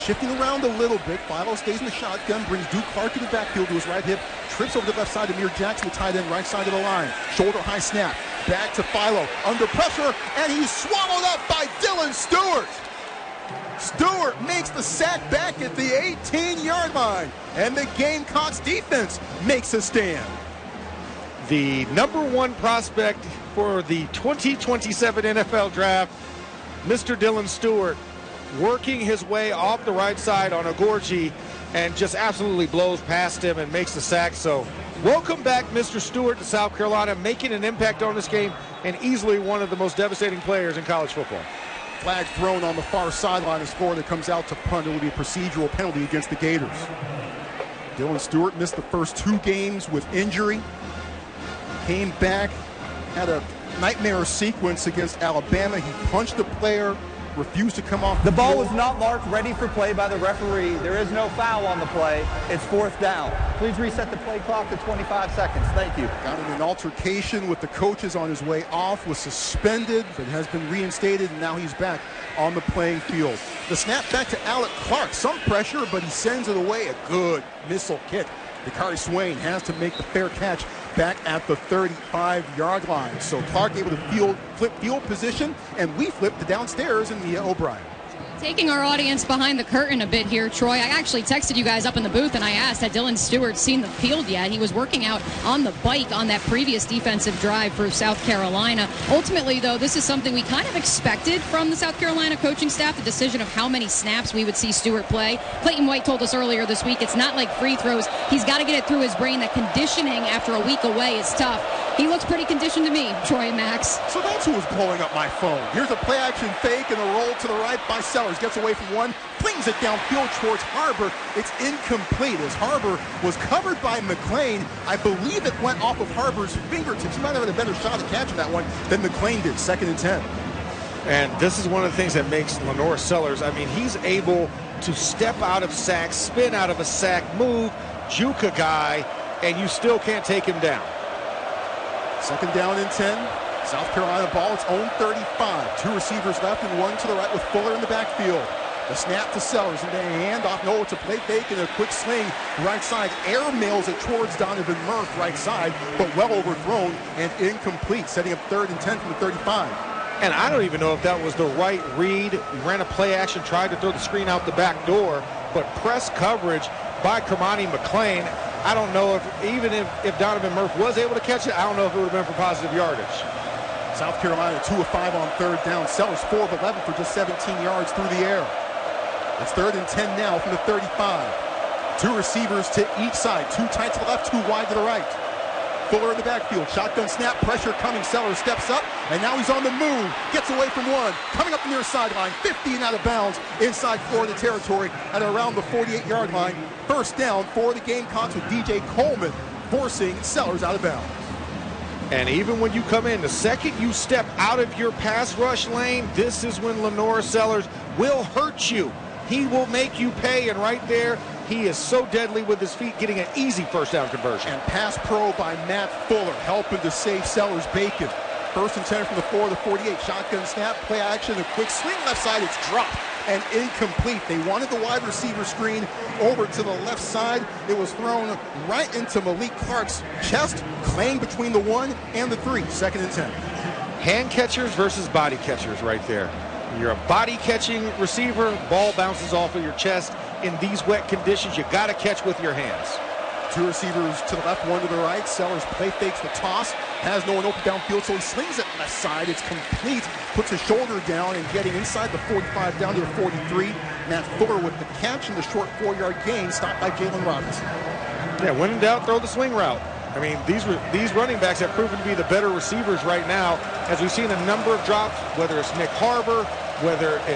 Shifting around a little bit, Philo stays in the shotgun, brings Duke Clark to the backfield to his right hip, trips over the left side to Amir Jackson, the tight end, right side of the line. Shoulder high snap, back to Philo, under pressure, and he's swallowed up by Dylan Stewart. Stewart makes the sack back at the 18-yard line, and the Gamecocks defense makes a stand. The number one prospect for the 2027 NFL Draft, Mr. Dylan Stewart, working his way off the right side on Agorji and just absolutely blows past him and makes the sack. So welcome back, Mr. Stewart, to South Carolina, making an impact on this game and easily one of the most devastating players in college football. Flag thrown on the far sideline. A score that comes out to punt. It will be a procedural penalty against the Gators. Dylan Stewart missed the first 2 games with injury. Came back, had a nightmare sequence against Alabama. He punched a player, refused to come off the ball was not marked ready for play by the referee. There is no foul on the play. It's 4th down. Please reset the play clock to 25 seconds. Thank you. Got in an altercation with the coaches on his way off, was suspended, but has been reinstated, and now he's back on the playing field. The snap back to Alec Clark. Some pressure, but he sends it away. A good missile kick. Dakari Swain has to make the fair catch back at the 35-yard line. So Clark able to flip field position, and we flip to downstairs in Mia O'Brien. Taking our audience behind the curtain a bit here, Troy. I actually texted you guys up in the booth and I asked, had Dylan Stewart seen the field yet? He was working out on the bike on that previous defensive drive for South Carolina. Ultimately, though, this is something we kind of expected from the South Carolina coaching staff, the decision of how many snaps we would see Stewart play. Clayton White told us earlier this week it's not like free throws. He's got to get it through his brain that conditioning after a week away is tough. He looks pretty conditioned to me, Troy and Max. So that's who was blowing up my phone. Here's a play-action fake and a roll to the right by Sellers. Gets away from one, flings it downfield towards Harbor. It's incomplete as Harbor was covered by McClain. I believe it went off of Harbor's fingertips. He might have had a better shot at catching that one than McClain did. 2nd and 10. And this is one of the things that makes Lenore Sellers, I mean, he's able to step out of sacks, spin out of a sack, move, juke a guy, and you still can't take him down. 2nd down and 10. South Carolina ball, its own 35. 2 receivers left and 1 to the right with Fuller in the backfield. The snap to Sellers and then a handoff. No, it's a play fake and a quick sling. Right side, air mails it towards Donovan Murph, right side, but well overthrown and incomplete, setting up 3rd and 10 from the 35. And I don't even know if that was the right read. He ran a play action, tried to throw the screen out the back door, but press coverage by Kermani McClain. I don't know if Donovan Murph was able to catch it, I don't know if it would have been for positive yardage. South Carolina 2 of 5 on 3rd down. Sellers 4 of 11 for just 17 yards through the air. It's 3rd and 10 now from the 35. 2 receivers to each side. 2 tight to the left, 2 wide to the right. Fuller in the backfield. Shotgun snap, pressure coming. Sellers steps up, and now he's on the move. Gets away from one. Coming up the near sideline, 50 and out of bounds inside Florida territory at around the 48-yard line. 1st down for the Gamecocks with DJ Coleman forcing Sellers out of bounds. And even when you come in, the second you step out of your pass rush lane, this is when Lenore Sellers will hurt you. He will make you pay, and right there, he is so deadly with his feet, getting an easy 1st down conversion. And pass pro by Matt Fuller, helping to save Sellers bacon. 1st and 10 from the 4 to the 48. Shotgun snap, play action, a quick swing left side. It's dropped and incomplete. They wanted the wide receiver screen over to the left side. It was thrown right into Malik Clark's chest, claimed between the 1 and the 3. 2nd and 10. Hand catchers versus body catchers right there. You're a body catching receiver, ball bounces off of your chest. In these wet conditions, you got to catch with your hands. 2 receivers to the left, 1 to the right. Sellers play fakes the toss, has no one open downfield, so he slings it left side. It's complete, puts his shoulder down and getting inside the 45 down to the 43. Matt Fuller with the catch and the short 4-yard gain, stopped by Jalen Robinson. Yeah, when in doubt, throw the swing route. I mean, these running backs have proven to be the better receivers right now, as we've seen a number of drops, whether it's Nick Harbor, whether